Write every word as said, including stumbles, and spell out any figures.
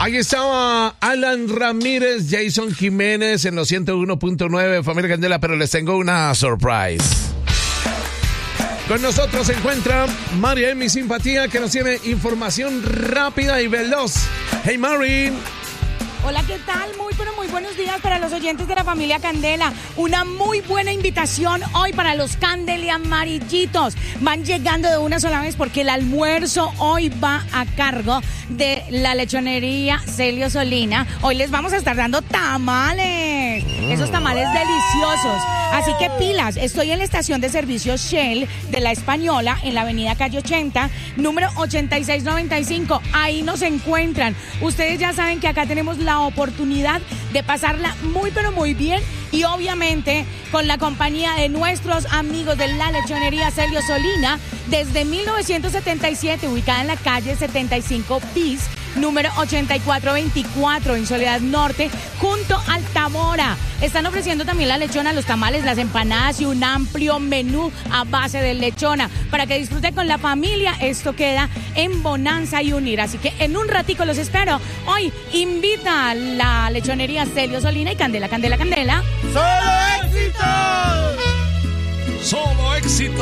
Ahí estaba Alan Ramírez, Jason Jiménez en los ciento uno punto nueve, familia Candela, pero les tengo una surprise. Con nosotros se encuentra María Emi Simpatía, que nos tiene información rápida y veloz. Hey, Mari. Hola, ¿qué tal? Muy, pero muy buenos días para los oyentes de la familia Candela. Una muy buena invitación hoy para los Candela amarillitos. Van llegando de una sola vez porque el almuerzo hoy va a cargo de la lechonería Celio Solina. Hoy les vamos a estar dando tamales. Esos tamales deliciosos. Así que pilas, estoy en la estación de servicio Shell de La Española, en la avenida Calle ochenta, número ochenta y seis noventa y cinco. Ahí nos encuentran. Ustedes ya saben que acá tenemos la oportunidad de pasarla muy pero muy bien y obviamente con la compañía de nuestros amigos de la lechonería Celio Solina desde mil novecientos setenta y siete, ubicada en la calle setenta y cinco bis, número ochenta y cuatro veinticuatro en Soledad Norte, junto al Tamora. Están ofreciendo también la lechona, los tamales, las empanadas y un amplio menú a base de lechona para que disfruten con la familia. Esto queda en Bonanza y Unir, así que en un ratico los espero. Hoy invita a la lechonería Celio Solina y Candela, Candela, Candela. ¡Solo éxito! Solo éxito.